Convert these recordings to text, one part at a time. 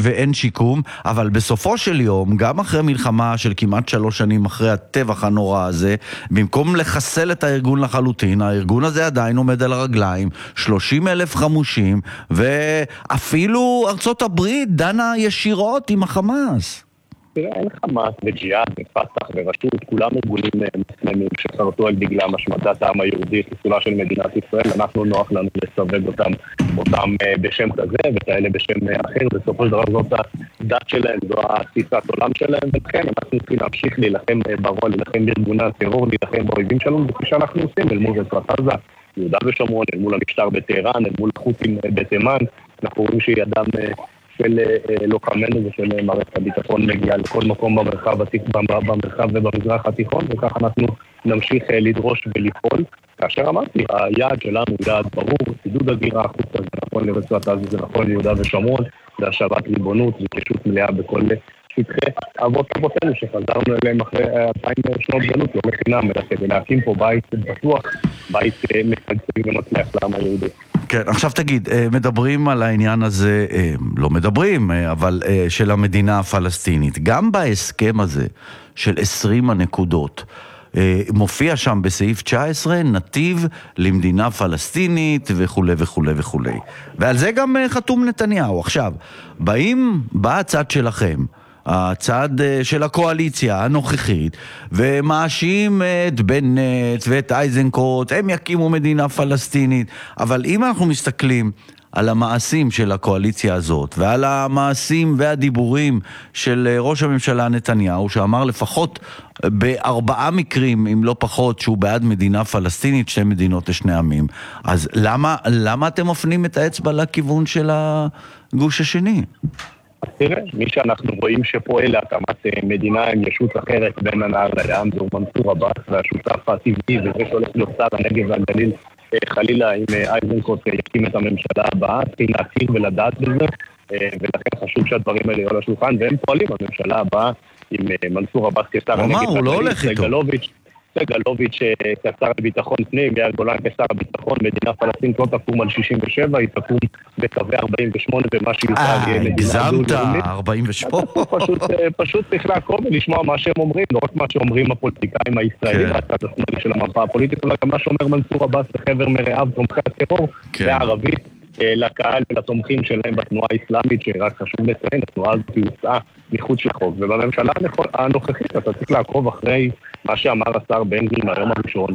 ואין שיקום, אבל בסופו של יום, גם אחרי מלחמה של כמעט 3 שנים אחרי הטבח הנורא הזה, במקום לחסל את הארגון לחלוטין, הארגון הזה עדיין עומד על הרגליים, 30,000 חמושים, ואפילו ארצות הברית דנה ישירות עם החמאס. תראה, אין חמאס וג'יהאד ופתח ורשות, כולם ארגונים מוסלמים שחרטו על דגלם השמדת העם היהודי, חיסולה של מדינת ישראל. אנחנו נוח לנו לסווג אותם בשם כזה וכאלה בשם אחר. בסופו של דבר זאת הדת שלהם, זו התפיסת עולם שלהם, ולכן אנחנו צריכים להמשיך להילחם ברוע, להילחם בארגוני הטרור, להילחם באויבים שלנו, וכפי שאנחנו עושים אל מול רצועת עזה, יהודה ושומרון, אל מול המשטר בטהרן, אל מול החות'ים בתימן. אנחנו רואים שידם של לוחמינו ושל מערכת הביטחון מגיעה לכל מקום במרחב ובמזרח התיכון, וכך אנחנו נמשיך לדרוש ולפעול. כאשר אמרתי, היעד שלנו הוא יעד ברור, עידוד הגירה החוצה, זה נכון לרצועת עזה, זה נכון ליהודה ושומרון, זה השבת ריבונות, זה פשוט מלאה בכל שטחי אבות אבותינו שחזרנו אליהם אחרי 2000 שנות גלות, לא לחינם, אלא כדי להקים פה בית בטוח, בית משגשג ומצליח לעם היהודי. כן, עכשיו תגיד, מדברים על העניין הזה, לא מדברים, אבל של המדינה הפלסטינית. גם בהסכם הזה של 20 הנקודות, מופיע שם בסעיף 19 נתיב למדינה פלסטינית וכו' וכו' וכו'. ועל זה גם חתום נתניהו. עכשיו, בא הצד שלכם, הצד של הקואליציה הנוכחית, ומאשים את בנט ואת אייזנקוט, הם יקימו מדינה פלסטינית. אבל אם אנחנו מסתכלים על המעשים של הקואליציה הזאת, ועל המעשים והדיבורים של ראש הממשלה נתניהו, שאמר לפחות ב4 מקרים, אם לא פחות, שהוא בעד מדינה פלסטינית, 2 מדינות לשני עמים, אז למה אתם מפנים את האצבע לכיוון של הגוש השני? תראה, מי שאנחנו רואים שפועל להקמת מדינה עם ישות אחרת בין הנהר לים, זהו מנסור עבאס והשותף הטבעי, וזה שהולך להיות שר הנגב והגליל, חלילה אם אייזנקוט יקים את הממשלה הבאה, צריכים להכיר ולדעת בזה, ולכן חשוב שהדברים האלה יהיו על השולחן, והם פועלים בממשלה הבאה עם מנסור עבאס כשר הנגב והגליל, סגלוביץ' כשר לביטחון פנים, יאיר גולן כשר הביטחון. מדינה פלסטינית לא תקום על 67, היא תקום בקווי 48 ומה שיותר יהיה מדינה דו-לאומית. 48. פשוט צריך לעקוב ולשמוע מה שהם אומרים, לא רק מה שאומרים הפוליטיקאים הישראלים, הצד השמאלי של המפה הפוליטית, אלא גם מה שאומר מנסור עבאס וחבר מרעיו תומכי הטרור והערבית לקהל ולתומכים שלהם בתנועה האסלאמית, שרק חשוב לציין, התנועה הזאת יוצאה מחוץ לחוק, ובממשלה הנוכחית אתה צריך לעקוב אחרי מה שאמר השר בן גביר מהיום הראשון,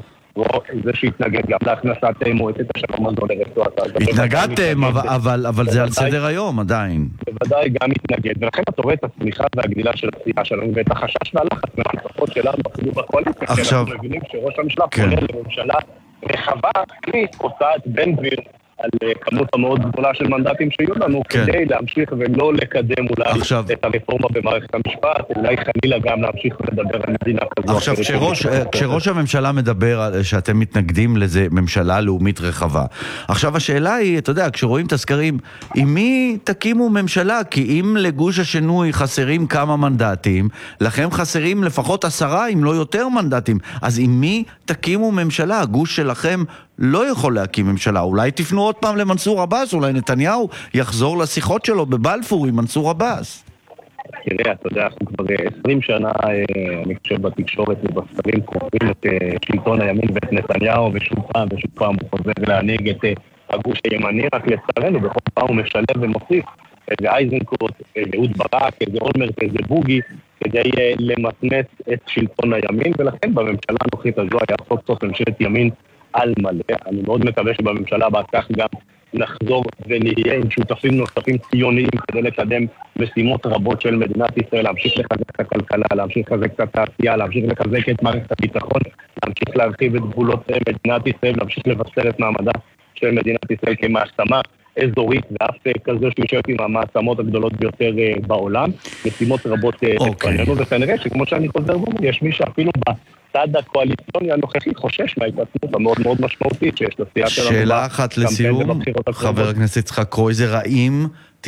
זה שהתנגד גם להכנסת מועצת השלום הזו לרצועת עזה. התנגדתם, אבל זה על סדר היום עדיין. בוודאי גם התנגד, ולכן אתה רואה את הצמיחה והגדילה של הסיעה שלנו, ואת החשש והלחץ מהמשפחות שלנו אפילו בקואליציה, כי אנחנו מבינים שראש הממשלה פונה לממשלה רחבה, קרי הוצאת בן גביר על כמות המאוד גדולה של מנדטים שיהיו לנו, כדי להמשיך ולא לקדם אולי את הרפורמה במערכת המשפט, אולי חלילה גם להמשיך ולדבר על מדינה כזו. עכשיו, כשראש הממשלה מדבר על שאתם מתנגדים לזה ממשלה לאומית רחבה, עכשיו השאלה היא, אתה יודע, כשרואים את הסקרים, עם מי תקימו ממשלה? כי אם לגוש השינוי חסרים כמה מנדטים, לכם חסרים לפחות 10 אם לא יותר מנדטים, אז עם מי תקימו ממשלה? הגוש שלכם לא יכול להקים ממשלה. אולי תפנו עוד פעם למנסור עבאס, אולי נתניהו יחזור לשיחות שלו בבלפור עם מנסור עבאס. תראה, אתה יודע, אנחנו כבר 20 שנה, אני חושב בתקשורת ובסקרים קוראים את שלטון הימין ואת נתניהו, ושוב פעם הוא חוזר להנהיג את הגוש הימני, רק לצערנו, בכל פעם הוא משלב ומוסיף איזה אייזנקוט, איזה אהוד ברק, איזה אולמרט, איזה בוגי, כדי למסמס את שלטון הימין, ולכן בממשלה הנוכחית הזו היה סוף ממשלת ימין על מלא. אני מאוד מקווה שבממשלה הבאה כך גם נחזור ונהיה עם שותפים נוספים ציוניים כדי לקדם משימות רבות של מדינת ישראל, להמשיך לחזק את הכלכלה, להמשיך לחזק את התעשייה, להמשיך לחזק את מערכת הביטחון, להמשיך להרחיב את גבולות מדינת ישראל, להמשיך לבשר את מעמדה של מדינת ישראל כמעצמה אזורית ואף כזה שיושב עם המעצמות הגדולות ביותר בעולם. משימות רבות לפנינו, וכנראה שכמו שאני חוזר ואומר, יש מי שאפילו בצד הקואליציוני הנוכחי חושש מההתעצמות המאוד מאוד משמעותית שיש לסיעה שלנו. שאלה אחת לסיום, חבר הכנסת יצחק קרויזר, האם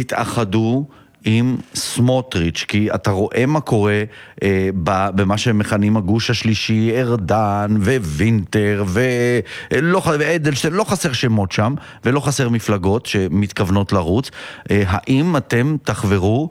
תתאחדו עם סמוטריץ', כי אתה רואה מה קורה במה שהם מכנים הגוש השלישי, ארדן ווינטר ואדלשטיין, לא חסר שמות שם ולא חסר מפלגות שמתכוונות לרוץ. האם אתם תחברו